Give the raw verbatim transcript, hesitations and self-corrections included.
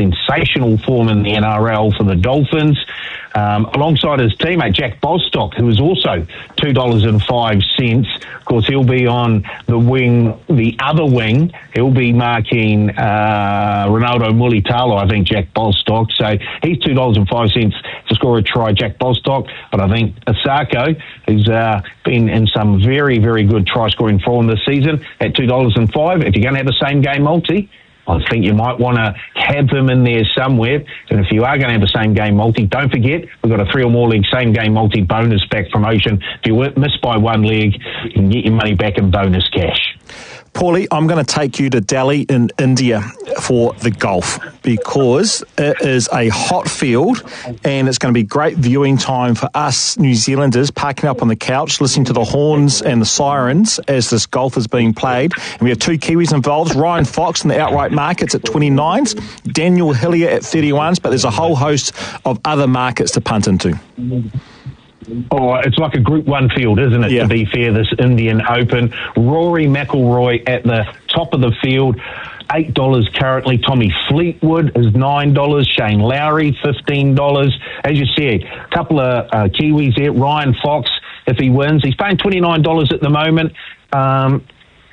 sensational form in the N R L for the Dolphins. Um, alongside his teammate Jack Bostock, who is also two dollars and five cents. Of course, he'll be on the wing, the other wing. He'll be marking uh, Ronaldo Mulitalo, I think, Jack Bostock. So he's two dollars and five cents to score a try, Jack Bostock. But I think Asako, who's uh, been in some very, very good try-scoring form this season, at two dollars and five. If you're going to have a same-game multi, I think you might want to have him in there somewhere. And if you are going to have a same-game multi, don't forget, we've got a three or more league same-game multi bonus back promotion. If you miss by one leg, you can get your money back in bonus cash. Paulie, I'm going to take you to Delhi in India for the golf because it is a hot field and it's going to be great viewing time for us New Zealanders parking up on the couch, listening to the horns and the sirens as this golf is being played. And we have two Kiwis involved, Ryan Fox in the outright markets at twenty-nines, Daniel Hillier at thirty-ones, but there's a whole host of other markets to punt into. Oh, it's like a Group One field, isn't it, yeah. To be fair, this Indian Open. Rory McIlroy at the top of the field, eight dollars currently. Tommy Fleetwood is nine dollars. Shane Lowry, fifteen dollars. As you said, a couple of uh, Kiwis there. Ryan Fox, if he wins, he's paying twenty-nine dollars at the moment. Um,